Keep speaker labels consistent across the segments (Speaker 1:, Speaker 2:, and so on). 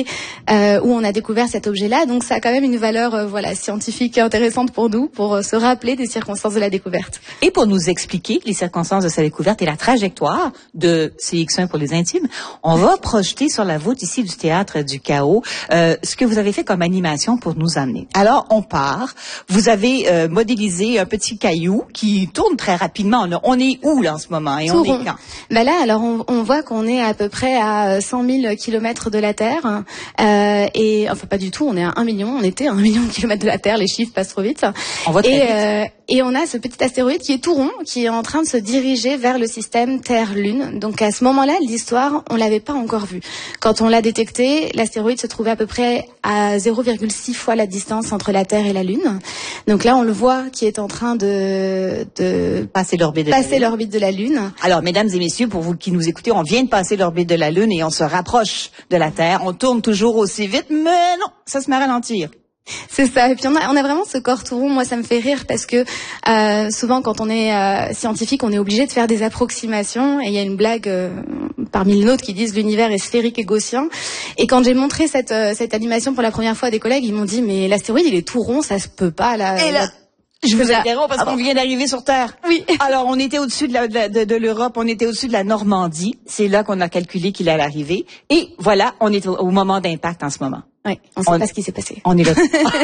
Speaker 1: détecté où on a découvert cet objet-là. Donc ça a quand même une valeur scientifique intéressante pour nous, pour se rappeler des circonstances de la découverte.
Speaker 2: Et pour nous expliquer les circonstances de sa découverte et la trajectoire de CX1 pour les intimes, on va projeter sur la voûte ici du Théâtre du Chaos ce que vous avez fait comme animation pour nous amener. Alors, on part. Vous avez modélisé un petit caillou qui tourne très rapidement. On est où, là, en ce moment? Et on est quand?
Speaker 1: Ben là, alors, on voit qu'on est à peu près à 100 000 kilomètres de la Terre. Et, enfin, pas du tout. On est à 1 million. On était à 1 million de kilomètres de la Terre. Les chiffres passent trop vite.
Speaker 2: On voit très vite.
Speaker 1: Et on a ce petit astéroïde qui est tout rond, qui est en train de se diriger vers le système Terre-Lune. Donc, à ce moment-là, l'histoire, on l'avait pas encore vu. Quand on l'a détecté, l'astéroïde se trouvait à peu près à 0,6 fois la distance entre la Terre et la Lune. Donc là, on le voit qui est en train de
Speaker 2: passer l'orbite
Speaker 1: de la Lune.
Speaker 2: Alors, mesdames et messieurs, pour vous qui nous écoutez, on vient de passer l'orbite de la Lune et on se rapproche de la Terre. On tourne toujours aussi vite, mais non, ça se met à ralentir.
Speaker 1: C'est ça. Et puis on a vraiment ce corps tout rond. Moi, ça me fait rire parce que souvent, quand on est scientifique, on est obligé de faire des approximations. Et il y a une blague parmi les nôtres qui disent l'univers est sphérique et gaussien. Et quand j'ai montré cette animation pour la première fois à des collègues, ils m'ont dit mais l'astéroïde il est tout rond, ça se peut pas là.
Speaker 2: Je vous interromps parce qu'on vient d'arriver sur Terre.
Speaker 1: Oui.
Speaker 2: Alors, on était au-dessus de l'Europe, on était au-dessus de la Normandie. C'est là qu'on a calculé qu'il allait arriver. Et voilà, on est au moment d'impact en ce moment.
Speaker 1: Oui, on sait pas ce qui s'est passé.
Speaker 2: On est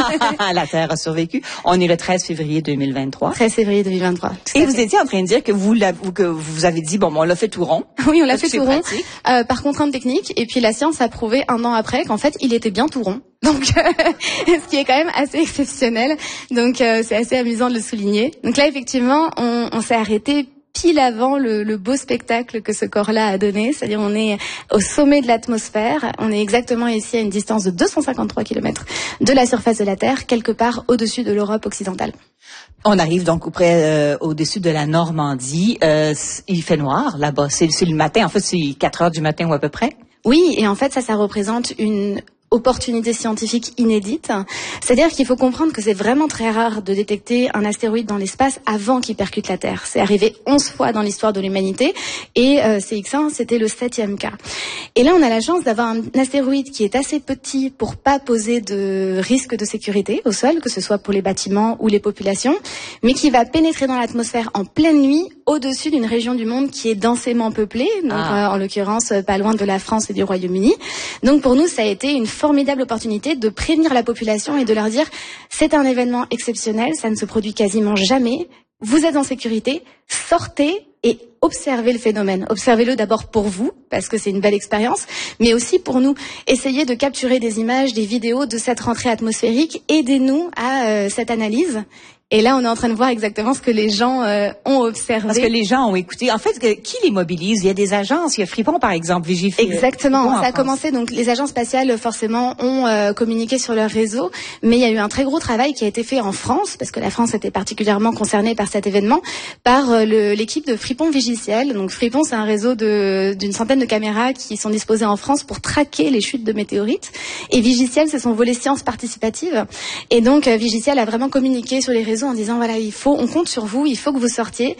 Speaker 2: la Terre a survécu. On est le 13 février 2023.
Speaker 1: 13 février 2023.
Speaker 2: Et vous étiez en train de dire que vous avez dit, bon, on l'a fait tout rond.
Speaker 1: Oui, on l'a fait tout rond. Par contrainte technique. Et puis la science a prouvé 1 an après qu'en fait, il était bien tout rond. Donc, ce qui est quand même assez exceptionnel. Donc, c'est assez amusant de le souligner. Donc là, effectivement, on s'est arrêté pile avant le beau spectacle que ce corps-là a donné. C'est-à-dire, on est au sommet de l'atmosphère. On est exactement ici à une distance de 253 km de la surface de la Terre, quelque part au-dessus de l'Europe occidentale.
Speaker 2: On arrive donc au-dessus de la Normandie. Il fait noir là-bas. C'est le matin. En fait, c'est 4 heures du matin ou à peu près.
Speaker 1: Oui, et en fait, ça représente une opportunité scientifique inédite. C'est-à-dire qu'il faut comprendre que c'est vraiment très rare de détecter un astéroïde dans l'espace avant qu'il percute la Terre. C'est arrivé 11 fois dans l'histoire de l'humanité et CX1, c'était le 7e cas. Et là, on a la chance d'avoir un astéroïde qui est assez petit pour pas poser de risque de sécurité au sol, que ce soit pour les bâtiments ou les populations, mais qui va pénétrer dans l'atmosphère en pleine nuit au-dessus d'une région du monde qui est densément peuplée, donc en l'occurrence pas loin de la France et du Royaume-Uni. Donc pour nous, ça a été une formidable opportunité de prévenir la population et de leur dire c'est un événement exceptionnel, ça ne se produit quasiment jamais, vous êtes en sécurité, sortez et observez le phénomène. Observez-le d'abord pour vous, parce que c'est une belle expérience, mais aussi pour nous. Essayez de capturer des images, des vidéos de cette rentrée atmosphérique, aidez-nous à cette analyse. Et là, on est en train de voir exactement ce que les gens ont observé.
Speaker 2: Parce que les gens ont écouté. En fait, qui les mobilise? Il y a des agences. Il y a Fripon, par exemple, Vigifil.
Speaker 1: Exactement. Ça a commencé. Donc, les agences spatiales, forcément, ont communiqué sur leur réseau. Mais il y a eu un très gros travail qui a été fait en France, parce que la France était particulièrement concernée par cet événement, par l'équipe de Fripon Vigiciel. Donc, Fripon, c'est un réseau d'une centaine de caméras qui sont disposées en France pour traquer les chutes de météorites. Et Vigiciel, c'est son volet sciences participative. Et donc, Vigiciel a vraiment communiqué sur les réseaux en disant voilà, on compte sur vous, il faut que vous sortiez.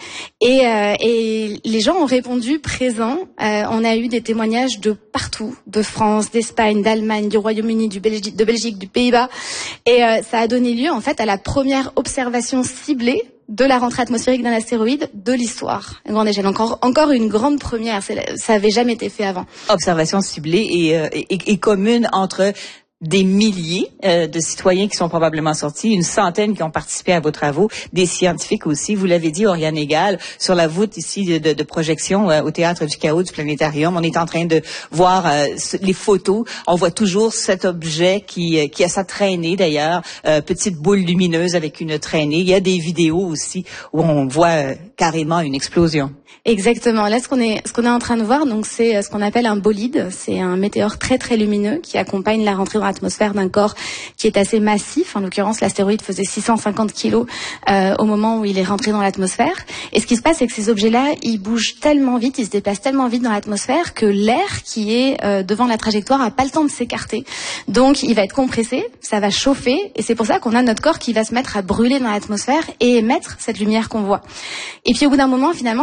Speaker 1: Et les gens ont répondu présents. On a eu des témoignages de partout, de France, d'Espagne, d'Allemagne, du Royaume-Uni, de Belgique, du Pays-Bas. Et ça a donné lieu en fait à la première observation ciblée de la rentrée atmosphérique d'un astéroïde de l'histoire. À grande échelle. Encore une grande première. Ça avait jamais été fait avant.
Speaker 2: Observation ciblée et commune entre des milliers de citoyens qui sont probablement sortis, une centaine qui ont participé à vos travaux, des scientifiques aussi. Vous l'avez dit, Oriane Egal, sur la voûte ici de projection au Théâtre du Chaos du Planétarium. On est en train de voir les photos. On voit toujours cet objet qui a sa traînée d'ailleurs, petite boule lumineuse avec une traînée. Il y a des vidéos aussi où on voit carrément une explosion.
Speaker 1: Exactement. Là, ce qu'on est en train de voir, donc, c'est ce qu'on appelle un bolide. C'est un météore très, très lumineux qui accompagne la rentrée dans l'atmosphère d'un corps qui est assez massif. En l'occurrence, l'astéroïde faisait 650 kilos au moment où il est rentré dans l'atmosphère. Et ce qui se passe, c'est que ces objets-là, ils bougent tellement vite, ils se déplacent tellement vite dans l'atmosphère que l'air qui est devant la trajectoire a pas le temps de s'écarter. Donc, il va être compressé, ça va chauffer, et c'est pour ça qu'on a notre corps qui va se mettre à brûler dans l'atmosphère et émettre cette lumière qu'on voit. Et puis, au bout d'un moment, finalement, cette résistance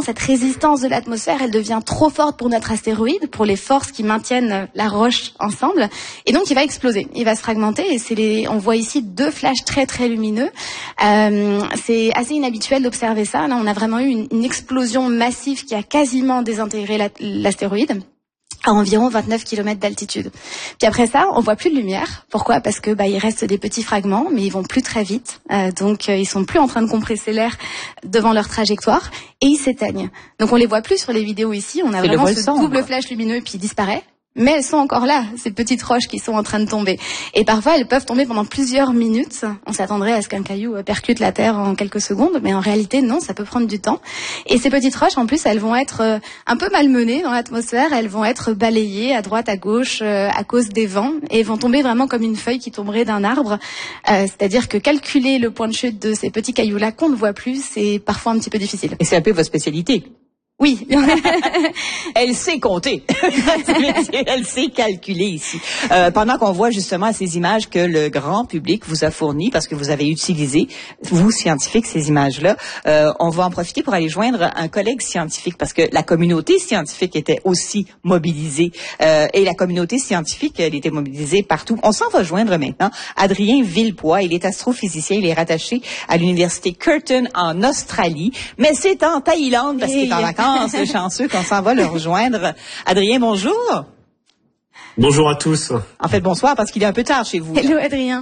Speaker 1: résistance de l'atmosphère, elle devient trop forte pour notre astéroïde, pour les forces qui maintiennent la roche ensemble, et donc il va exploser, il va se fragmenter, et on voit ici 2 flashs très très lumineux. C'est assez inhabituel d'observer ça. Là, on a vraiment eu une explosion massive qui a quasiment désintégré l'astéroïde à environ 29 km d'altitude. Puis après ça, on voit plus de lumière. Pourquoi ? Parce que il reste des petits fragments, mais ils vont plus très vite. Donc ils sont plus en train de compresser l'air devant leur trajectoire et ils s'éteignent. Donc on les voit plus sur les vidéos ici. On a vraiment ce double flash lumineux puis il disparaît. Mais elles sont encore là, ces petites roches qui sont en train de tomber. Et parfois, elles peuvent tomber pendant plusieurs minutes. On s'attendrait à ce qu'un caillou percute la terre en quelques secondes, mais en réalité, non, ça peut prendre du temps. Et ces petites roches, en plus, elles vont être un peu malmenées dans l'atmosphère. Elles vont être balayées à droite, à gauche, à cause des vents, et vont tomber vraiment comme une feuille qui tomberait d'un arbre. C'est-à-dire que calculer le point de chute de ces petits cailloux-là qu'on ne voit plus, c'est parfois un petit peu difficile.
Speaker 2: Et c'est un peu votre spécialité.
Speaker 1: Oui.
Speaker 2: Elle sait compter. Elle sait calculer ici. Pendant qu'on voit justement ces images que le grand public vous a fournies, parce que vous avez utilisé, vous, scientifiques, ces images-là, on va en profiter pour aller joindre un collègue scientifique, parce que la communauté scientifique était aussi mobilisée. Et la communauté scientifique, elle était mobilisée partout. On s'en va joindre maintenant Adrien Villepoix. Il est astrophysicien. Il est rattaché à l'université Curtin en Australie. Mais c'est en Thaïlande parce qu'il est en vacances. C'est chanceux qu'on s'en va le rejoindre. Adrien, bonjour.
Speaker 3: Bonjour à tous.
Speaker 2: En fait, bonsoir, parce qu'il est un peu tard chez vous.
Speaker 1: Hello, Adrien.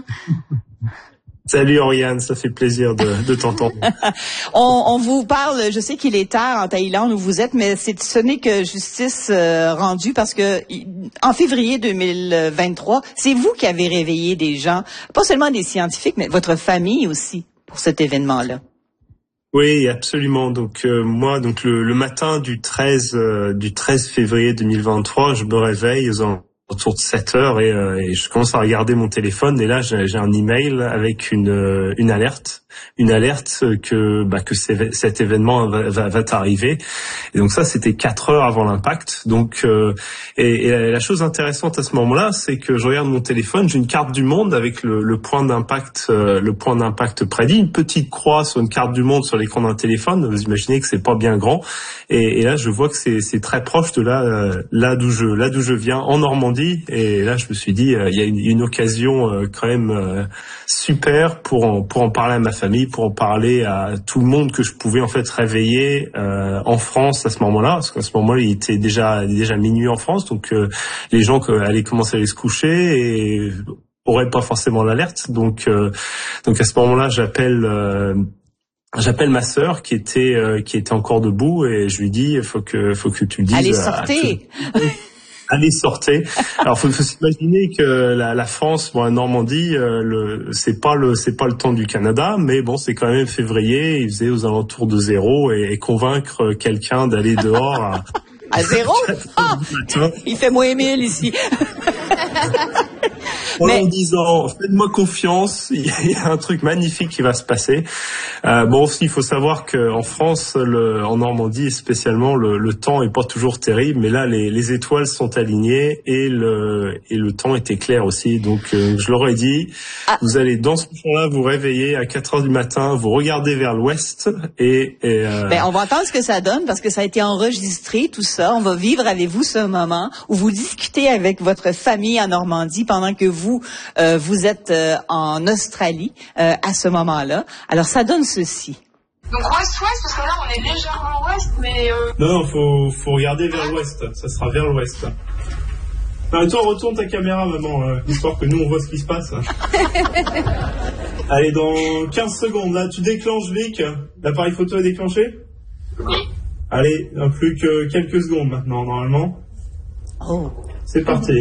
Speaker 3: Salut Oriane, ça fait plaisir de t'entendre.
Speaker 2: On vous parle, je sais qu'il est tard en Thaïlande où vous êtes, mais ce n'est que justice rendue parce que en février 2023, c'est vous qui avez réveillé des gens, pas seulement des scientifiques, mais votre famille aussi pour cet événement-là.
Speaker 3: Oui, absolument. Donc moi, donc le matin du 13 février 2023, je me réveille autour de 7 heures et je commence à regarder mon téléphone et là j'ai un email avec une alerte que cet événement va t'arriver. Et donc ça, c'était 4 heures avant l'impact. Donc et la chose intéressante à ce moment-là, c'est que je regarde mon téléphone, j'ai une carte du monde avec le point d'impact prédit, une petite croix sur une carte du monde sur l'écran d'un téléphone. Vous imaginez que c'est pas bien grand. Et là, je vois que c'est très proche de là d'où je viens, en Normandie. Et là, je me suis dit, il y a une occasion quand même super pour en parler à ma famille, pour en parler à tout le monde que je pouvais en fait réveiller en France à ce moment-là, parce qu'à ce moment-là, il était déjà minuit en France, donc les gens allaient commencer à aller se coucher et auraient pas forcément l'alerte. Donc à ce moment-là, j'appelle ma sœur qui était encore debout et je lui dis, faut que tu le dises.
Speaker 2: Allez, sortez.
Speaker 3: Allez, sortez. Alors, faut s'imaginer que la France, la Normandie, c'est pas le temps du Canada, mais bon, c'est quand même février, il faisait aux alentours de 0 et convaincre quelqu'un d'aller dehors
Speaker 2: à 0? Il fait moins 1000 ici.
Speaker 3: En disant, faites-moi confiance, il y a un truc magnifique qui va se passer. Bon, aussi, il faut savoir qu'en France, en Normandie spécialement, le temps est pas toujours terrible, mais là, les étoiles sont alignées et le temps était clair aussi. Donc, je leur ai dit, vous allez dans ce moment-là vous réveiller à 4 heures du matin, vous regardez vers l'ouest et
Speaker 2: on va entendre ce que ça donne parce que ça a été enregistré, tout ça. On va vivre avec vous ce moment où vous discutez avec votre famille en Normandie pendant que vous êtes en Australie à ce moment-là. Alors, ça donne ceci.
Speaker 4: Donc ouest-ouest, parce que là, on est légèrement ouest, mais...
Speaker 3: Non, faut regarder vers l'ouest. Ça sera vers l'ouest. Toi, retourne ta caméra, maman, histoire que nous, on voit ce qui se passe. Allez, dans 15 secondes, là, tu déclenches, Vic. L'appareil photo est déclenché ?
Speaker 4: Oui.
Speaker 3: Allez, plus que quelques secondes maintenant, normalement.
Speaker 2: Oh.
Speaker 3: C'est parti.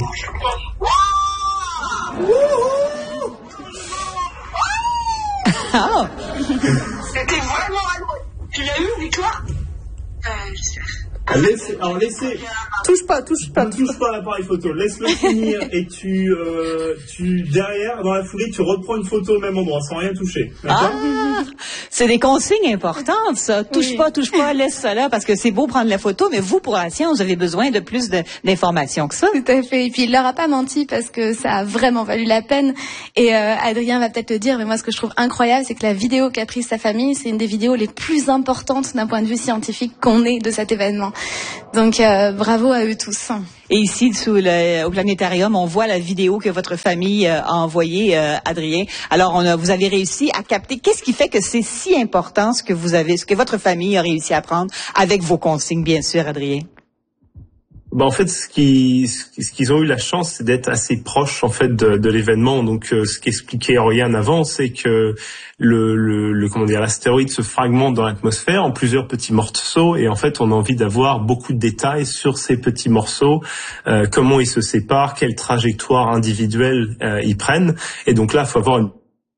Speaker 2: Oh.
Speaker 4: C'était vraiment... Tu l'as eu, Victoire? J'espère.
Speaker 3: Laissez... touche pas à l'appareil photo, laisse-le finir et tu derrière, dans la foulée, tu reprends une photo au même endroit, sans rien toucher. D'accord?
Speaker 2: C'est des consignes importantes, ça. Touche pas, laisse ça là, parce que c'est beau prendre la photo, mais vous, pour la science, vous avez besoin de plus d'informations que ça.
Speaker 1: Tout à fait. Et puis, il leur a pas menti parce que ça a vraiment valu la peine. Et Adrien va peut-être le dire, mais moi, ce que je trouve incroyable, c'est que la vidéo qu'a prise sa famille, c'est une des vidéos les plus importantes d'un point de vue scientifique qu'on ait de cet événement. Donc, bravo à eux tous.
Speaker 2: Et ici, au planétarium, on voit la vidéo que votre famille a envoyée, Adrien. Alors, vous avez réussi à capter. Qu'est-ce qui fait que c'est si important ce que votre famille a réussi à prendre avec vos consignes, bien sûr, Adrien?
Speaker 3: En fait, ce qu'ils ont eu la chance, c'est d'être assez proches en fait de l'événement. Donc, ce qu'expliquait Oriane avant, c'est que l'astéroïde se fragmente dans l'atmosphère en plusieurs petits morceaux, et en fait, on a envie d'avoir beaucoup de détails sur ces petits morceaux, comment ils se séparent, quelle trajectoire individuelle ils prennent. Et donc là, il faut avoir une...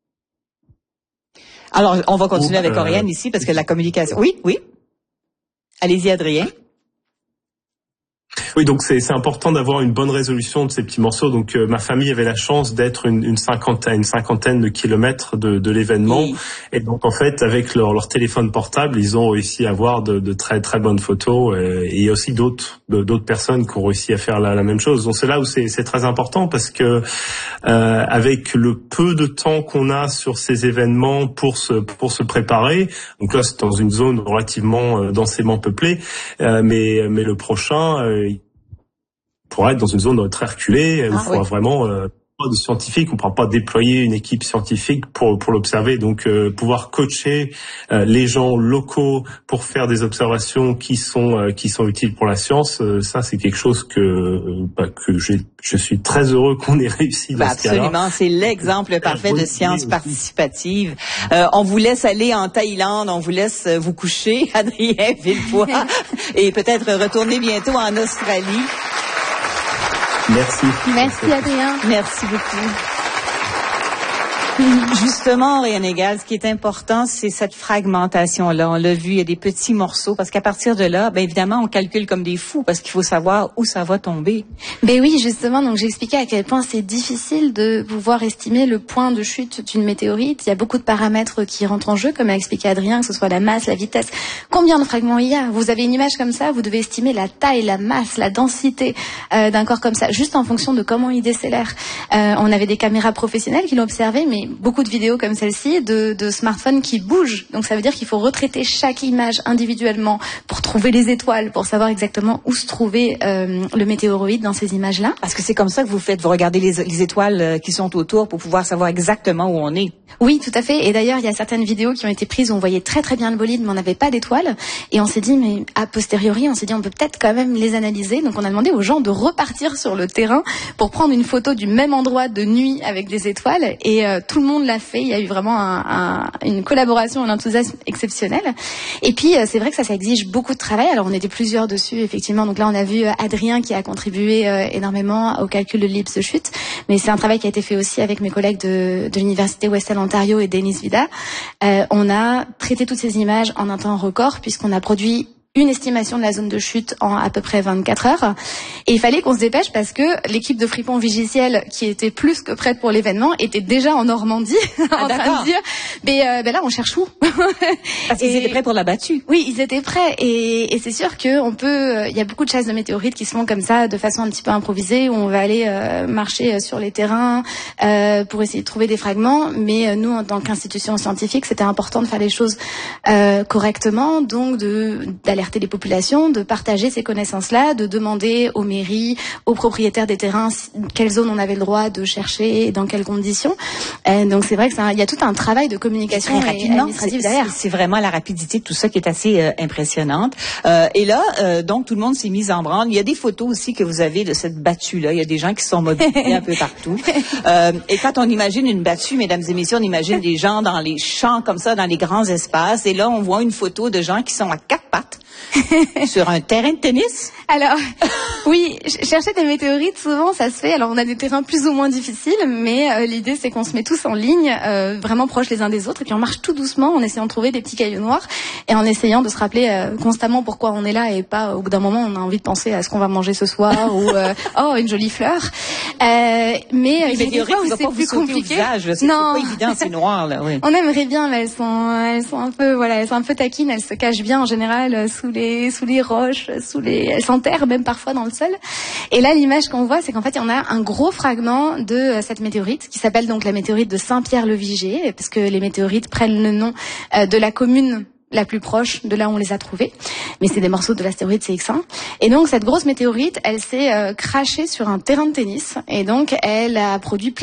Speaker 2: Alors, on va continuer avec Oriane ici parce que la communication. Oui. Allez-y, Adrien.
Speaker 3: Oui, donc c'est important d'avoir une bonne résolution de ces petits morceaux. Donc ma famille avait la chance d'être une cinquantaine de kilomètres de l'événement, oui. Et donc en fait avec leur téléphone portable, ils ont réussi à avoir de très très bonnes photos, et il y a aussi d'autres personnes qui ont réussi à faire la même chose. Donc c'est là où c'est très important, parce que avec le peu de temps qu'on a sur ces événements pour se préparer, donc là c'est dans une zone relativement densément peuplée, mais le prochain pourra être dans une zone très reculée, où il faudra vraiment pas de scientifiques, on ne pourra pas déployer une équipe scientifique pour l'observer. Donc pouvoir coacher les gens locaux pour faire des observations qui sont utiles pour la science, ça c'est quelque chose que je suis très heureux qu'on ait réussi dans ce cas-là.
Speaker 2: Absolument, c'est l'exemple parfait de science participative. On vous laisse aller en Thaïlande, on vous laisse vous coucher, Adrien Villepoix, et peut-être retourner bientôt en Australie.
Speaker 3: Merci.
Speaker 1: Merci, Adrien.
Speaker 2: Merci beaucoup. Justement, Oriane Egal, ce qui est important, c'est cette fragmentation-là. On l'a vu, il y a des petits morceaux, parce qu'à partir de là, évidemment, on calcule comme des fous, parce qu'il faut savoir où ça va tomber.
Speaker 1: Oui, justement, donc j'expliquais à quel point c'est difficile de pouvoir estimer le point de chute d'une météorite. Il y a beaucoup de paramètres qui rentrent en jeu, comme a expliqué Adrien, que ce soit la masse, la vitesse. Combien de fragments il y a? Vous avez une image comme ça, vous devez estimer la taille, la masse, la densité d'un corps comme ça, juste en fonction de comment il décélère. On avait des caméras professionnelles qui l'ont observé, mais beaucoup de vidéos comme celle-ci de smartphones qui bougent. Donc ça veut dire qu'il faut retraiter chaque image individuellement pour trouver les étoiles, pour savoir exactement où se trouvait le météoroïde dans ces images-là.
Speaker 2: Parce que c'est comme ça que vous regardez les étoiles qui sont autour pour pouvoir savoir exactement où on est.
Speaker 1: Oui, tout à fait. Et d'ailleurs, il y a certaines vidéos qui ont été prises où on voyait très très bien le bolide, mais on n'avait pas d'étoiles. Et on s'est dit, mais a posteriori, on s'est dit, on peut peut-être quand même les analyser. Donc on a demandé aux gens de repartir sur le terrain pour prendre une photo du même endroit de nuit avec des étoiles. Et tout le monde l'a fait. Il y a eu vraiment une collaboration, un enthousiasme exceptionnel. Et puis, c'est vrai que ça exige beaucoup de travail. Alors, on était plusieurs dessus, effectivement. Donc là, on a vu Adrien qui a contribué énormément au calcul de l'ellipse de chute. Mais c'est un travail qui a été fait aussi avec mes collègues de l'Université Western Ontario et Dennis Vida. On a traité toutes ces images en un temps record, puisqu'on a produit une estimation de la zone de chute en à peu près 24 heures. Et il fallait qu'on se dépêche parce que l'équipe de Fripon Vigiciel, qui était plus que prête pour l'événement, était déjà en Normandie en train de dire là on cherche où.
Speaker 2: Parce qu'ils étaient prêts pour la battue.
Speaker 1: Oui, ils étaient prêts, et c'est sûr que il y a beaucoup de chasses de météorites qui se font comme ça de façon un petit peu improvisée, où on va aller marcher sur les terrains pour essayer de trouver des fragments, mais nous en tant qu'institution scientifique, c'était important de faire les choses correctement, donc d'alerter les populations, de partager ces connaissances-là, de demander aux mairies, aux propriétaires des terrains quelle zone on avait le droit de chercher et dans quelles conditions. Donc c'est vrai que il y a tout un travail de communication et administrative derrière.
Speaker 2: C'est vraiment la rapidité de tout ça qui est assez impressionnante. Et là, donc tout le monde s'est mis en branle. Il y a des photos aussi que vous avez de cette battue-là. Il y a des gens qui se sont mobilisés un peu partout. Et quand on imagine une battue, mesdames et messieurs, on imagine des gens dans les champs comme ça, dans les grands espaces. Et là, on voit une photo de gens qui sont à quatre pattes. Sur un terrain de tennis?
Speaker 1: Alors, oui, chercher des météorites, souvent, ça se fait. Alors, on a des terrains plus ou moins difficiles, mais l'idée, c'est qu'on se met tous en ligne, vraiment proches les uns des autres, et puis on marche tout doucement en essayant de trouver des petits cailloux noirs, et en essayant de se rappeler constamment pourquoi on est là, et pas, au bout d'un moment, on a envie de penser à ce qu'on va manger ce soir, ou oh, une jolie fleur. Mais il y a des fois où c'est plus compliqué.
Speaker 2: C'est pas évident, c'est noir, là, oui.
Speaker 1: On aimerait bien, mais elles sont un peu, voilà, elles sont un peu taquines, elles se cachent bien en général sous les roches, elles s'enterrent même parfois dans le sol. Et là, l'image qu'on voit, c'est qu'en fait, on a un gros fragment de cette météorite qui s'appelle donc la météorite de Saint-Pierre-le-Vigier, parce que les météorites prennent le nom de la commune la plus proche de là où on les a trouvés. Mais c'est des morceaux de l'astéroïde CX-1. Et donc, cette grosse météorite, elle s'est crashée sur un terrain de tennis. Et donc, elle a produit plein